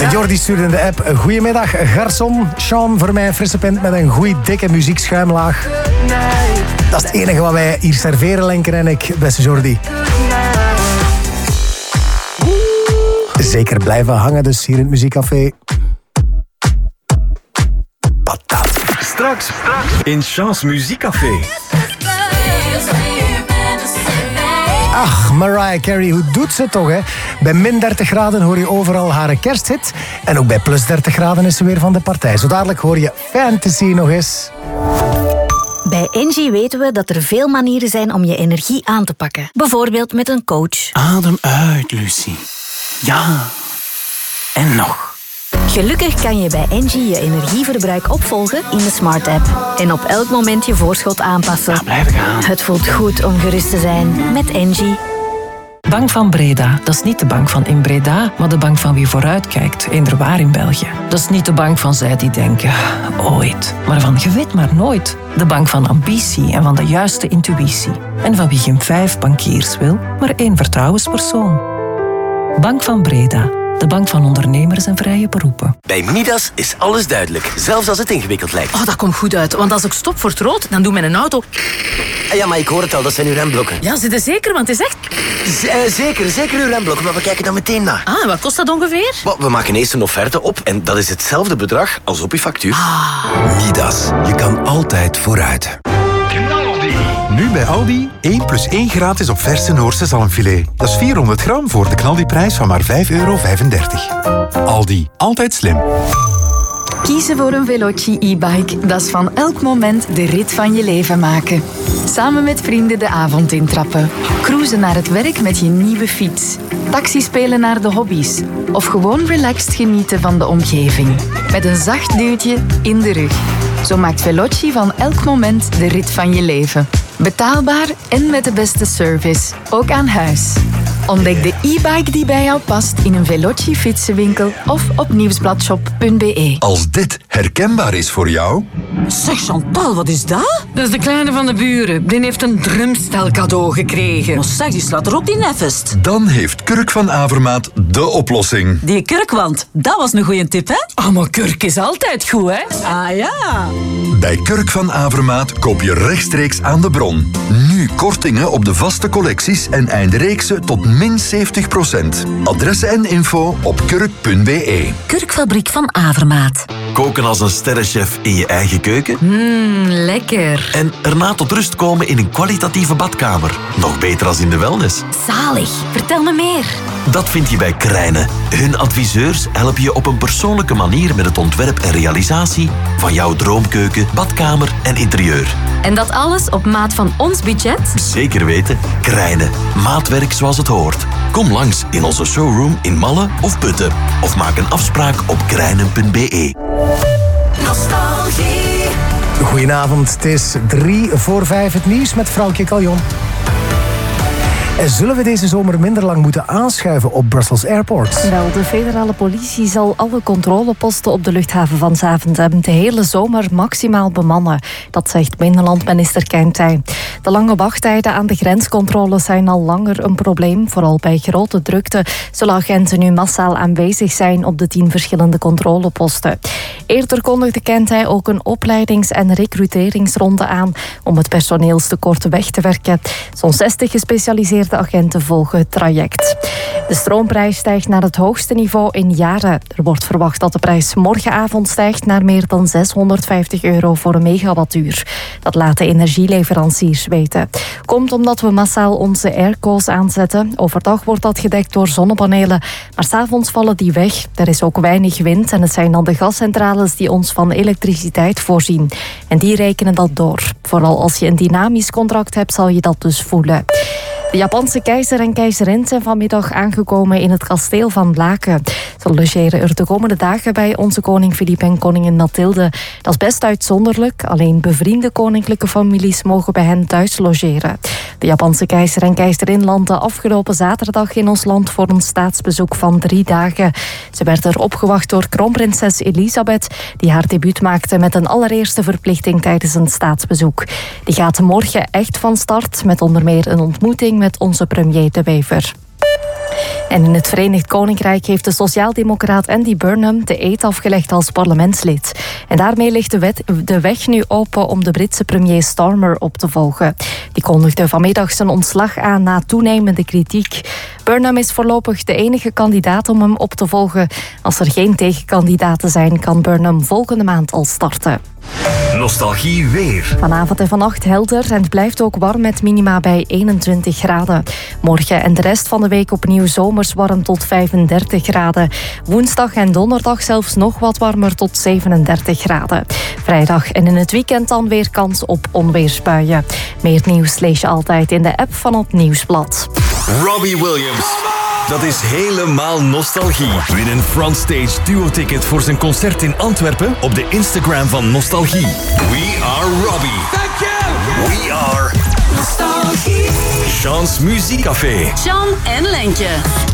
Jordi stuurde in de app. Goedemiddag, garçon. Sean, voor mij een frisse pint met een goeie dikke muziekschuimlaag. Dat is het enige wat wij hier serveren, Lenker en ik, beste Jordi. Zeker blijven hangen dus hier in het muziekcafé. Patat. Straks in Sean's Muziekcafé. Ach, Mariah Carey, hoe doet ze toch, hè? Bij min 30 graden hoor je overal haar kersthit. En ook bij plus 30 graden is ze weer van de partij. Zo dadelijk hoor je Fantasy nog eens. Bij Engie weten we dat er veel manieren zijn om je energie aan te pakken. Bijvoorbeeld met een coach. Adem uit, Lucie. Ja. En nog. Gelukkig kan je bij Engie je energieverbruik opvolgen in de Smart App. En op elk moment je voorschot aanpassen. Ja, blijven gaan. Het voelt goed om gerust te zijn met Engie. Bank van Breda. Dat is niet de bank van in Breda, maar de bank van wie vooruitkijkt, eenderwaar in België. Dat is niet de bank van zij die denken, ooit. Maar van je weet maar nooit. De bank van ambitie en van de juiste intuïtie. En van wie geen 5 bankiers wil, maar 1 vertrouwenspersoon. Bank van Breda. De bank van ondernemers en vrije beroepen. Bij Midas is alles duidelijk, zelfs als het ingewikkeld lijkt. Oh, dat komt goed uit, want als ik stop voor het rood, dan doet mijn auto... Ja, maar ik hoor het al, dat zijn uw remblokken. Ja, zit er zeker, want het is echt... Zeker uw remblokken, maar we kijken dan meteen na. Ah, wat kost dat ongeveer? We maken eerst een offerte op en dat is hetzelfde bedrag als op uw factuur. Midas, je kan altijd vooruit. Nu bij Aldi 1 + 1 gratis op verse Noorse zalmfilet. Dat is 400 gram voor de knaldiprijs van maar €5,35. Aldi, altijd slim. Kiezen voor een Veloci e-bike, dat is van elk moment de rit van je leven maken. Samen met vrienden de avond intrappen. Cruisen naar het werk met je nieuwe fiets. Taxi spelen naar de hobby's. Of gewoon relaxed genieten van de omgeving. Met een zacht duwtje in de rug. Zo maakt Veloci van elk moment de rit van je leven. Betaalbaar en met de beste service. Ook aan huis. Ontdek de e-bike die bij jou past in een Veloci fietsenwinkel of op nieuwsbladshop.be. Als dit herkenbaar is voor jou... Zeg Chantal, wat is dat? Dat is de kleine van de buren. Die heeft een drumstel cadeau gekregen. Maar zeg, die slaat er ook die nefest. Dan heeft Kurk van Avermaat de oplossing. Die kurkwand, dat was een goeie tip, hè? Ah, maar kurk is altijd goed, hè? Ah ja. Bij Kurk van Avermaat koop je rechtstreeks aan de bron. Nu kortingen op de vaste collecties en eindreeksen tot min 70%. Adressen en info op kurk.be. Kurkfabriek van Avermaat. Koken als een sterrenchef in je eigen keuken? Lekker. En erna tot rust komen in een kwalitatieve badkamer. Nog beter als in de wellness. Zalig. Vertel me meer. Dat vind je bij Krijnen. Hun adviseurs helpen je op een persoonlijke manier met het ontwerp en realisatie van jouw droomkeuken, badkamer en interieur. En dat alles op maat van ons budget? Zeker weten. Krijnen. Maatwerk zoals het hoort. Kom langs in onze showroom in Malle of Putten. Of maak een afspraak op krijnen.be. Nostalgie. Goedenavond, het is 3:45 het nieuws met Vrouwtje Caljon. En zullen we deze zomer minder lang moeten aanschuiven op Brussels Airport? Wel, de federale politie zal alle controleposten op de luchthaven van Zaventem de hele zomer maximaal bemannen. Dat zegt binnenlandminister Kentij. De lange wachttijden aan de grenscontroles zijn al langer een probleem. Vooral bij grote drukte zullen agenten nu massaal aanwezig zijn op de 10 verschillende controleposten. Eerder kondigde Kentij ook een opleidings- en recruteringsronde aan om het personeelstekort weg te werken. Zo'n 60 gespecialiseerde agenten volgen het traject. De stroomprijs stijgt naar het hoogste niveau in jaren. Er wordt verwacht dat de prijs morgenavond stijgt naar meer dan €650 voor een megawattuur. Dat laten energieleveranciers weten. Komt omdat we massaal onze airco's aanzetten. Overdag wordt dat gedekt door zonnepanelen, maar 's avonds vallen die weg. Er is ook weinig wind en het zijn dan de gascentrales die ons van elektriciteit voorzien. En die rekenen dat door. Vooral als je een dynamisch contract hebt, zal je dat dus voelen. De Japanse keizer en keizerin zijn vanmiddag aangekomen in het kasteel van Laken. Ze logeren er de komende dagen bij onze koning Filip en koningin Mathilde. Dat is best uitzonderlijk. Alleen bevriende koninklijke families mogen bij hen thuis logeren. De Japanse keizer en keizerin landden afgelopen zaterdag in ons land voor een staatsbezoek van 3 dagen. Ze werd er opgewacht door kroonprinses Elisabeth, die haar debuut maakte met een allereerste verplichting tijdens een staatsbezoek. Die gaat morgen echt van start met onder meer een ontmoeting met onze premier De Wever. En in het Verenigd Koninkrijk heeft de sociaaldemocraat Andy Burnham de eed afgelegd als parlementslid. En daarmee ligt de weg nu open om de Britse premier Starmer op te volgen. Die kondigde vanmiddag zijn ontslag aan na toenemende kritiek. Burnham is voorlopig de enige kandidaat om hem op te volgen. Als er geen tegenkandidaten zijn, kan Burnham volgende maand al starten. Nostalgie weer. Vanavond en vannacht helder en het blijft ook warm met minima bij 21 graden. Morgen en de rest van de week opnieuw zomers warm tot 35 graden. Woensdag en donderdag zelfs nog wat warmer tot 37 graden. Vrijdag en in het weekend dan weer kans op onweersbuien. Meer nieuws lees je altijd in de app van het Nieuwsblad. Robbie Williams. Dat is helemaal nostalgie. Win een Frontstage duo-ticket voor zijn concert in Antwerpen op de Instagram van Nostalgie. We are Robbie. Thank you. We are Nostalgie. Chance Muziekcafé. Sean en Lentje.